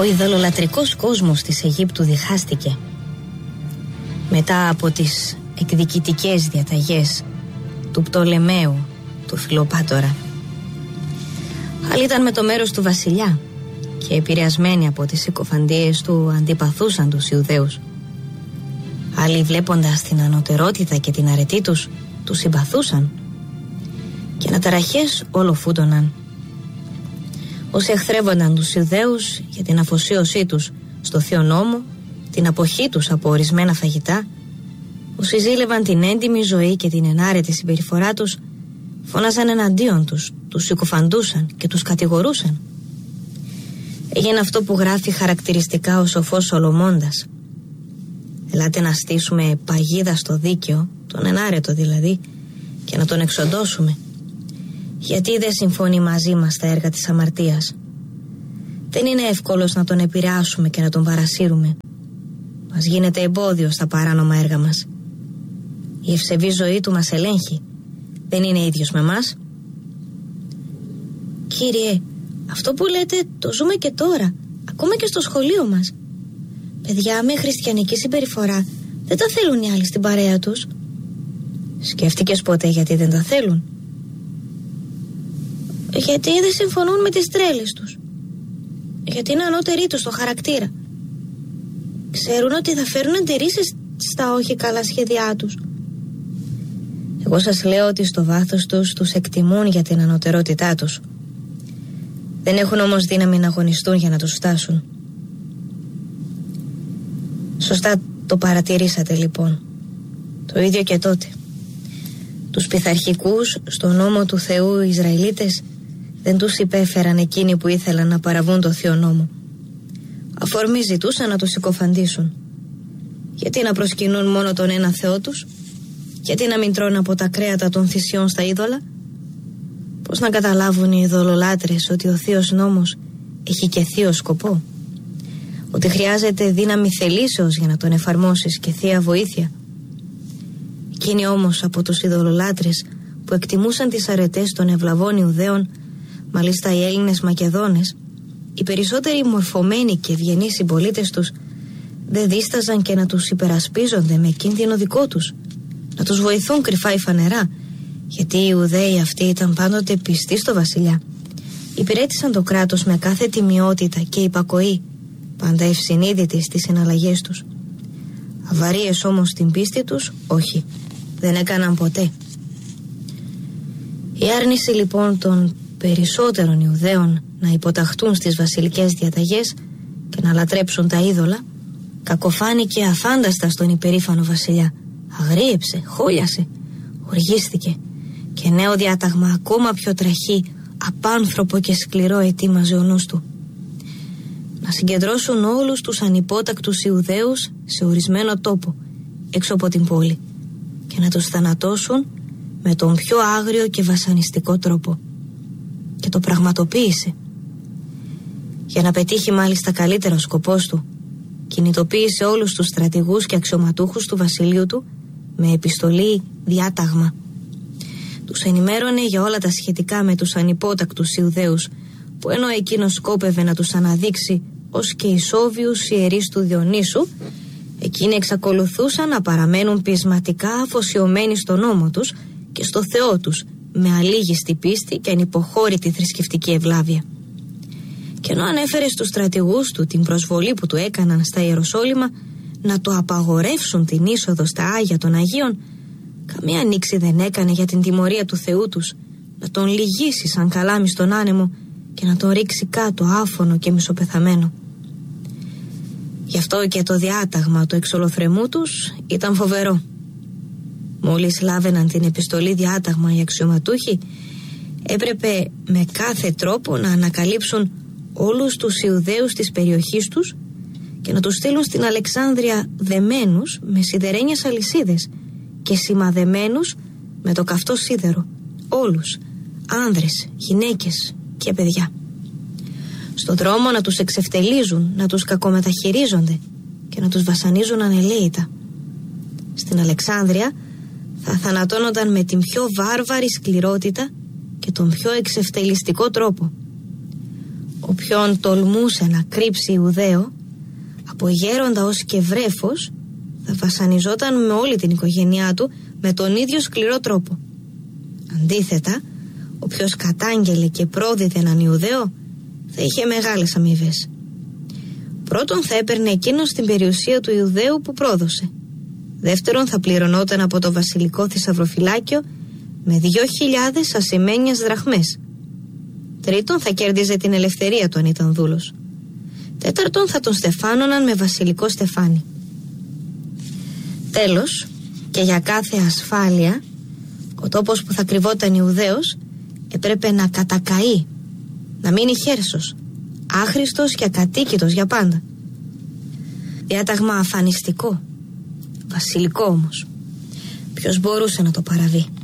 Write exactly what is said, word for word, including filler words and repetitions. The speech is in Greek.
Ο ειδωλολατρικός κόσμος της Αιγύπτου διχάστηκε μετά από τις εκδικητικές διαταγές του Πτολεμαίου, του Φιλοπάτορα. Άλλοι ήταν με το μέρος του βασιλιά και επηρεασμένοι από τις συκοφαντίες του αντιπαθούσαν τους Ιουδαίους. Άλλοι, βλέποντας την ανωτερότητα και την αρετή τους, τους συμπαθούσαν και αναταραχές όλο φούτωναν. Όσοι εχθρεύονταν τους Ιουδαίους για την αφοσίωσή τους στο Θείο Νόμο, την αποχή τους από ορισμένα φαγητά, όσοι ζήλευαν την έντιμη ζωή και την ενάρετη συμπεριφορά τους, φώναζαν εναντίον τους, τους συκοφαντούσαν και τους κατηγορούσαν. Έγινε αυτό που γράφει χαρακτηριστικά ο σοφός Σολομώντας: «Ελάτε να στήσουμε παγίδα στο δίκαιο, τον ενάρετο δηλαδή, και να τον εξοντώσουμε. Γιατί δεν συμφωνεί μαζί μας τα έργα της αμαρτίας. Δεν είναι εύκολος να τον επηρεάσουμε και να τον παρασύρουμε. Μας γίνεται εμπόδιο στα παράνομα έργα μας. Η ευσεβή ζωή του μας ελέγχει. Δεν είναι ίδιος με μας». «Κύριε, αυτό που λέτε το ζούμε και τώρα, ακόμα και στο σχολείο μας. Παιδιά με χριστιανική συμπεριφορά δεν τα θέλουν οι άλλοι στην παρέα τους». «Σκέφτηκες ποτέ γιατί δεν τα θέλουν?» «Γιατί δεν συμφωνούν με τις τρέλες τους. Γιατί είναι ανώτεροι τους στο χαρακτήρα. Ξέρουν ότι θα φέρουν αντιρρήσεις στα όχι καλά σχέδιά τους». «Εγώ σας λέω ότι στο βάθος τους τους εκτιμούν για την ανωτερότητά τους. Δεν έχουν όμως δύναμη να αγωνιστούν για να τους φτάσουν». Σωστά το παρατηρήσατε λοιπόν. Το ίδιο και τότε. Τους πειθαρχικούς στο νόμο του Θεού Ισραηλίτες δεν τους υπέφεραν εκείνοι που ήθελαν να παραβούν το Θείο Νόμο. Αφορμή ζητούσαν να τους συκοφαντήσουν. Γιατί να προσκυνούν μόνο τον ένα Θεό τους? Γιατί να μην τρώνε από τα κρέατα των θυσιών στα είδωλα? Πώς να καταλάβουν οι ειδωλολάτρες ότι ο Θείος Νόμος έχει και θείο σκοπό? Ότι χρειάζεται δύναμη θελήσεως για να τον εφαρμόσεις και θεία βοήθεια? Εκείνοι όμως από τους ειδωλολάτρες που εκτιμούσαν τις αρετές των ευλαβών Ιουδαίων, μάλιστα οι Έλληνες Μακεδόνες, οι περισσότεροι μορφωμένοι και ευγενείς συμπολίτες τους, δεν δίσταζαν και να τους υπερασπίζονται με κίνδυνο δικό τους, να τους βοηθούν κρυφά ή φανερά, γιατί οι Ιουδαίοι αυτοί ήταν πάντοτε πιστοί στο βασιλιά. Υπηρέτησαν το κράτος με κάθε τιμιότητα και υπακοή, πάντα ευσυνείδητοι στις συναλλαγές τους. Αβαρίες όμως στην πίστη τους, όχι, δεν έκαναν ποτέ. Η άρνηση λοιπόν των περισσότερων Ιουδαίων να υποταχτούν στις βασιλικές διαταγές και να λατρέψουν τα είδωλα κακοφάνηκε αφάνταστα στον υπερήφανο βασιλιά. Αγρίεψε, χόλιασε, οργίστηκε και νέο διάταγμα ακόμα πιο τραχή, απάνθρωπο και σκληρό ετοίμαζε ο νους του. Να συγκεντρώσουν όλους τους ανυπότακτους Ιουδαίους σε ορισμένο τόπο έξω από την πόλη και να τους θανατώσουν με τον πιο άγριο και βασανιστικό τρόπο. Και το πραγματοποίησε. Για να πετύχει μάλιστα καλύτερο σκοπός του, κινητοποίησε όλους τους στρατηγούς και αξιωματούχους του βασιλείου του με επιστολή διάταγμα. Τους ενημέρωνε για όλα τα σχετικά με τους ανυπότακτους Ιουδαίους, που ενώ εκείνος σκόπευε να τους αναδείξει ως και ισόβιους ιερείς του Διονύσου, εκείνοι εξακολουθούσαν να παραμένουν πεισματικά αφοσιωμένοι στον νόμο τους και στο Θεό τους, με αλήγιστη πίστη και ανυποχώρητη θρησκευτική ευλάβεια. Και ενώ ανέφερε στους στρατηγούς του την προσβολή που του έκαναν στα Ιεροσόλυμα να το απαγορεύσουν την είσοδο στα Άγια των Αγίων, καμία ανοίξη δεν έκανε για την τιμωρία του Θεού τους, να τον λυγίσει σαν καλάμι στον άνεμο και να τον ρίξει κάτω άφωνο και μισοπεθαμένο. Γι' αυτό και το διάταγμα του εξολοθρεμού τους ήταν φοβερό. Μόλις λάβαιναν την επιστολή διάταγμα οι αξιωματούχοι, έπρεπε με κάθε τρόπο να ανακαλύψουν όλους τους Ιουδαίους της περιοχής τους και να τους στείλουν στην Αλεξάνδρεια δεμένους με σιδερένιες αλυσίδες και σημαδεμένους με το καυτό σίδερο, όλους, άνδρες, γυναίκες και παιδιά. Στον δρόμο να τους εξευτελίζουν, να τους κακομεταχειρίζονται και να τους βασανίζουν ανελαίητα. Στην Αλεξάνδρεια θα θανατώνονταν με την πιο βάρβαρη σκληρότητα και τον πιο εξευτελιστικό τρόπο. Όποιον τολμούσε να κρύψει Ιουδαίο, από γέροντα ως και βρέφος, θα βασανιζόταν με όλη την οικογένειά του με τον ίδιο σκληρό τρόπο. Αντίθετα, όποιος κατάγγελε και πρόδιδε έναν Ιουδαίο, θα είχε μεγάλες αμοιβές. Πρώτον, θα έπαιρνε εκείνος την περιουσία του Ιουδαίου που πρόδωσε. Δεύτερον, θα πληρωνόταν από το βασιλικό θησαυροφυλάκιο με δύο χιλιάδες ασημένιες δραχμές. Τρίτον, θα κέρδιζε την ελευθερία του αν ήταν δούλος. Τέταρτον, θα τον στεφάνωναν με βασιλικό στεφάνι. Τέλος, και για κάθε ασφάλεια, ο τόπος που θα κρυβόταν Ιουδαίος έπρεπε να κατακαεί, να μείνει χέρσος, άχρηστος και ακατοίκητος για πάντα. Διάταγμα αφανιστικό, βασιλικό όμως. Ποιος μπορούσε να το παραβεί?